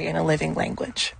in a living language?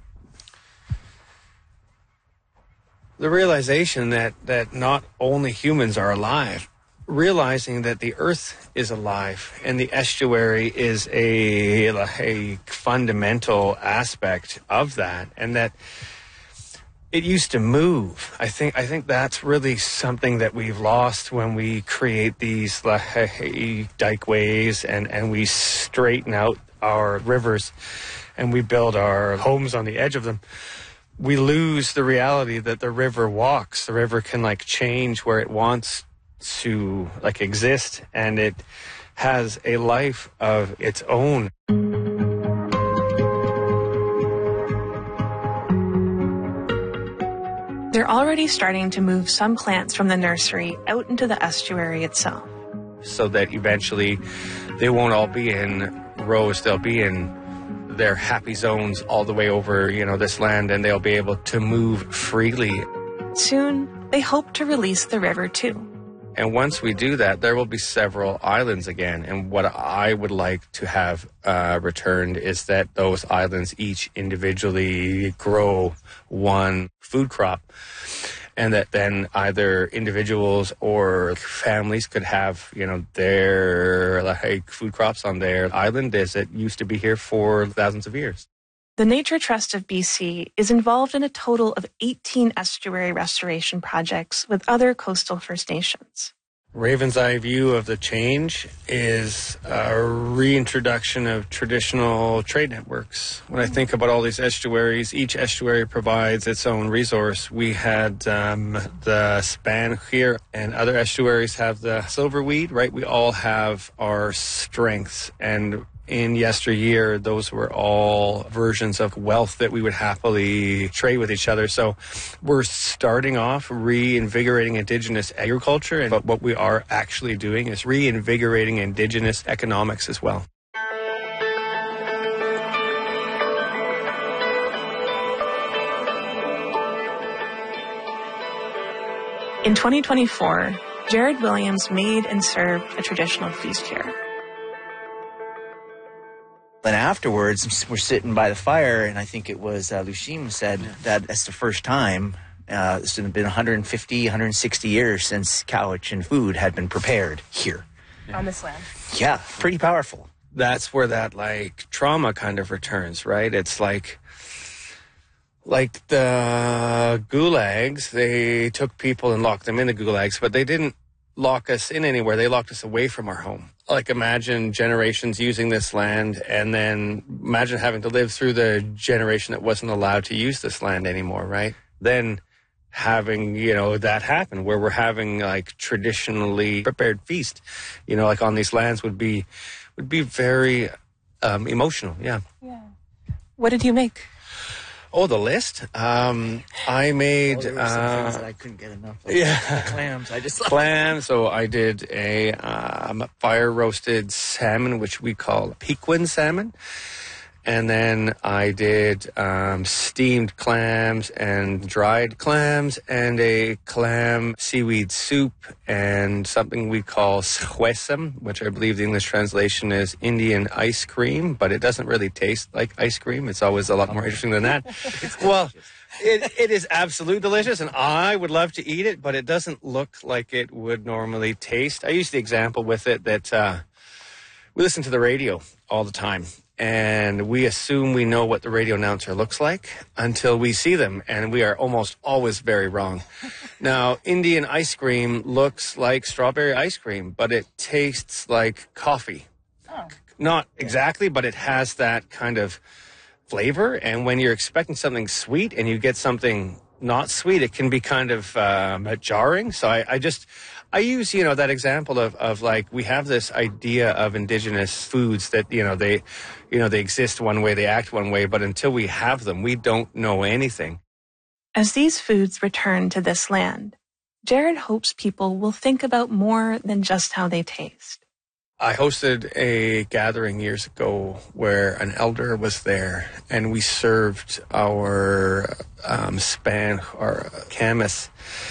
The realization that not only humans are alive, realizing that the earth is alive and the estuary is a fundamental aspect of that, and that it used to move. I think that's really something that we've lost when we create these dikeways and we straighten out our rivers and we build our homes on the edge of them. We lose the reality that the river walks. The river can change where it wants to exist, and it has a life of its own. They're already starting to move some plants from the nursery out into the estuary itself, so that eventually they won't all be in rows. They'll be in their happy zones all the way over, this land, and they'll be able to move freely. Soon, they hope to release the river too. And once we do that, there will be several islands again. And what I would like to have returned is that those islands each individually grow one food crop, and that then either individuals or families could have, their food crops on their island as it used to be here for thousands of years. The Nature Trust of BC is involved in a total of 18 estuary restoration projects with other coastal First Nations. Raven's Eye view of the change is a reintroduction of traditional trade networks. When I think about all these estuaries, each estuary provides its own resource. We had the span here, and other estuaries have the silverweed, right? We all have our strengths, and in yesteryear, those were all versions of wealth that we would happily trade with each other. So we're starting off reinvigorating Indigenous agriculture, but what we are actually doing is reinvigorating Indigenous economics as well. In 2024, Jared Williams made and served a traditional feast here. And afterwards, we're sitting by the fire, and I think it was Lushim said that that's the first time. It's been 150, 160 years since Cowichan food had been prepared here. On this land. Yeah, pretty powerful. That's where that trauma kind of returns, right? It's like the gulags, they took people and locked them in the gulags, but they didn't lock us in anywhere. They locked us away from our home. Imagine generations using this land, and then imagine having to live through the generation that wasn't allowed to use this land anymore, right? Then having, that happen where we're having traditionally prepared feast, on these lands would be very emotional. Yeah. What did you make? Oh, the list? I made... there were some things that I couldn't get enough of. Clams. I just clams. So I did a fire-roasted salmon, which we call Pequin salmon. And then I did steamed clams and dried clams and a clam seaweed soup and something we call squesam, which I believe the English translation is Indian ice cream, but it doesn't really taste like ice cream. It's always a lot more interesting than that. Well, it is absolutely delicious, and I would love to eat it, but it doesn't look like it would normally taste. I use the example with it that we listen to the radio all the time. And we assume we know what the radio announcer looks like until we see them, and we are almost always very wrong. Now, Indian ice cream looks like strawberry ice cream, but it tastes like coffee. Oh. Not exactly, but it has that kind of flavor. And when you're expecting something sweet and you get something not sweet, it can be kind of jarring. So I use, that example of we have this idea of Indigenous foods that, they exist one way, they act one way, but until we have them, we don't know anything. As these foods return to this land, Jared hopes people will think about more than just how they taste. I hosted a gathering years ago where an elder was there, and we served our span, our camas.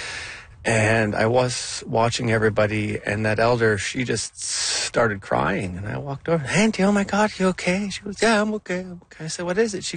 And I was watching everybody, and that elder, she just started crying. And I walked over, Auntie, oh my God, you okay? She goes, yeah, I'm okay. I said, what is it? She